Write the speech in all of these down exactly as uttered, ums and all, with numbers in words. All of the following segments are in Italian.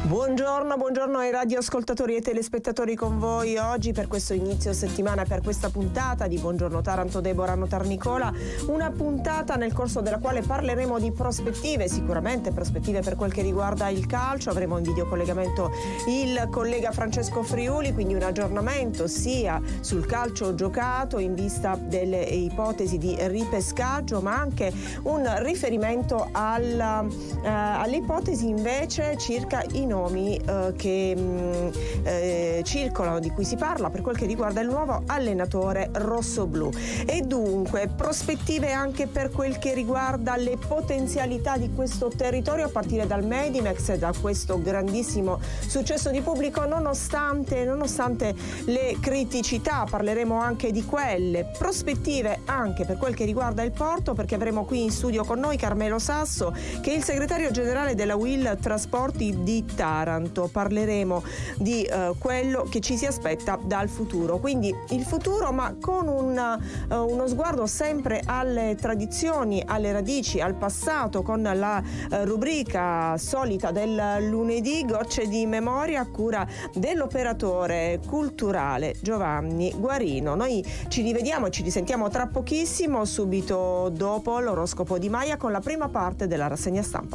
Buongiorno, buongiorno ai radioascoltatori e telespettatori con voi oggi per questo inizio settimana, per questa puntata di Buongiorno Taranto, Deborah Notarnicola, una puntata nel corso della quale parleremo di prospettive, sicuramente prospettive per quel che riguarda il calcio. Avremo in videocollegamento il collega Francesco Friuli, quindi un aggiornamento sia sul calcio giocato in vista delle ipotesi di ripescaggio, ma anche un riferimento alla, eh, alle ipotesi invece circa i nomi eh, che mh, eh, circolano, di cui si parla per quel che riguarda il nuovo allenatore rossoblu. E dunque prospettive anche per quel che riguarda le potenzialità di questo territorio a partire dal Medimex e da questo grandissimo successo di pubblico, nonostante, nonostante le criticità. Parleremo anche di quelle prospettive anche per quel che riguarda il porto, perché avremo qui in studio con noi Carmelo Sasso, che è il segretario generale della U I L Trasporti di Taranto. Parleremo di eh, quello che ci si aspetta dal futuro, quindi il futuro ma con un, uh, uno sguardo sempre alle tradizioni, alle radici, al passato, con la uh, rubrica solita del lunedì, Gocce di memoria a cura dell'operatore culturale Giovanni Guarino. Noi ci rivediamo e ci risentiamo tra pochissimo, subito dopo l'oroscopo di Maia, con la prima parte della rassegna stampa.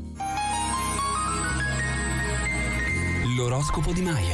L'oroscopo di Maia.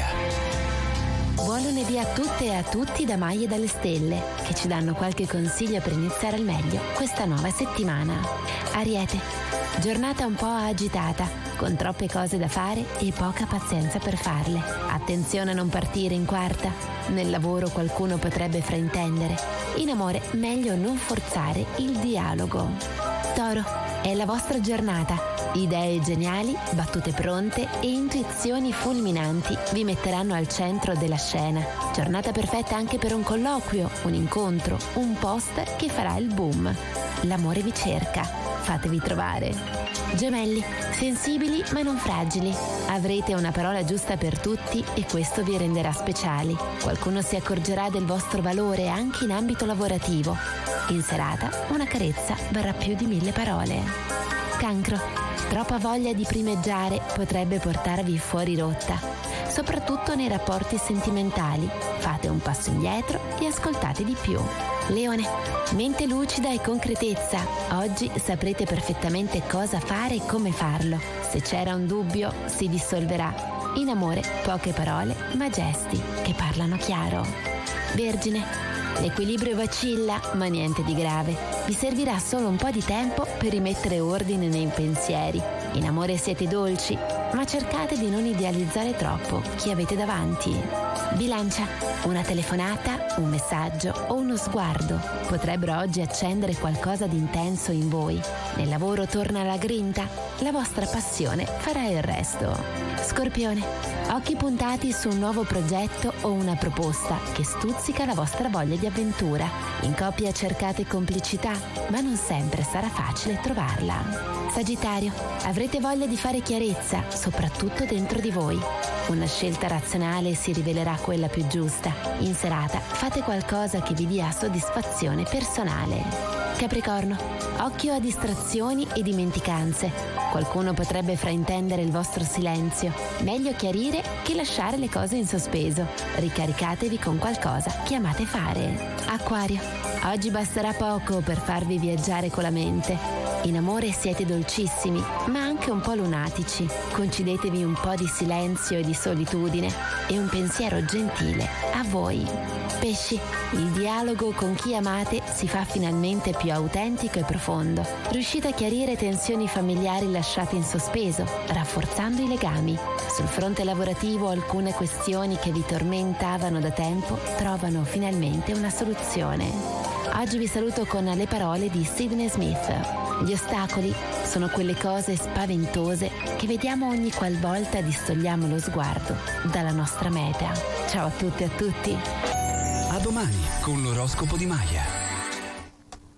Buon lunedì a tutte e a tutti da Maia e dalle stelle, che ci danno qualche consiglio per iniziare al meglio questa nuova settimana. Ariete, giornata un po' agitata, con troppe cose da fare e poca pazienza per farle. Attenzione a non partire in quarta. Nel lavoro qualcuno potrebbe fraintendere. In amore meglio non forzare il dialogo. Toro, è la vostra giornata. Idee geniali, battute pronte e intuizioni fulminanti vi metteranno al centro della scena. Giornata perfetta anche per un colloquio, un incontro, un post che farà il boom. L'amore vi cerca, fatevi trovare. Gemelli, sensibili ma non fragili. Avrete una parola giusta per tutti e questo vi renderà speciali. Qualcuno si accorgerà del vostro valore anche in ambito lavorativo. In serata, una carezza varrà più di mille parole. Cancro, troppa voglia di primeggiare potrebbe portarvi fuori rotta, soprattutto nei rapporti sentimentali. Fate un passo indietro e ascoltate di più. Leone, mente lucida e concretezza. Oggi saprete perfettamente cosa fare e come farlo. Se c'era un dubbio, si dissolverà. In amore, poche parole, ma gesti che parlano chiaro. Vergine, l'equilibrio vacilla, ma niente di grave. Vi servirà solo un po' di tempo per rimettere ordine nei pensieri. In amore siete dolci, ma cercate di non idealizzare troppo chi avete davanti. Bilancia, una telefonata, un messaggio o uno sguardo potrebbero oggi accendere qualcosa di intenso in voi. Nel lavoro torna la grinta, la vostra passione farà il resto. Scorpione, occhi puntati su un nuovo progetto o una proposta che stuzzica la vostra voglia di avventura. In coppia cercate complicità, ma non sempre sarà facile trovarla. Sagittario, avrete voglia di fare chiarezza, soprattutto dentro di voi. Una scelta razionale si rivelerà quella più giusta. In serata fate qualcosa che vi dia soddisfazione personale. Capricorno, occhio a distrazioni e dimenticanze. Qualcuno potrebbe fraintendere il vostro silenzio. Meglio chiarire che lasciare le cose in sospeso. Ricaricatevi con qualcosa che amate fare. Acquario, oggi basterà poco per farvi viaggiare con la mente. In amore siete dolcissimi, ma anche un po' lunatici. Concedetevi un po' di silenzio e di solitudine e un pensiero gentile a voi. Pesci, il dialogo con chi amate si fa finalmente più autentico e profondo. Riuscite a chiarire tensioni familiari lasciate in sospeso, rafforzando i legami. Sul fronte lavorativo alcune questioni che vi tormentavano da tempo trovano finalmente una soluzione. Oggi vi saluto con le parole di Sidney Smith. Gli ostacoli sono quelle cose spaventose che vediamo ogni qualvolta distogliamo lo sguardo dalla nostra meta. Ciao a tutte e a tutti. A domani con l'oroscopo di Maia.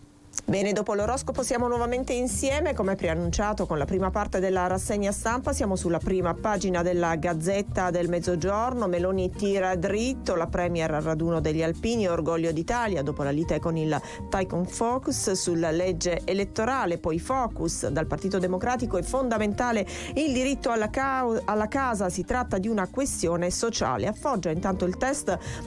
Bene, dopo l'oroscopo siamo nuovamente insieme, come preannunciato con la prima parte della rassegna stampa. Siamo sulla prima pagina della Gazzetta del Mezzogiorno. Meloni tira dritto, la premier al raduno degli alpini, orgoglio d'Italia dopo la lite con il Tycoon Focus sulla legge elettorale. Poi Focus dal Partito Democratico: è fondamentale il diritto alla, ca- alla casa, si tratta di una questione sociale. Affoggia intanto il test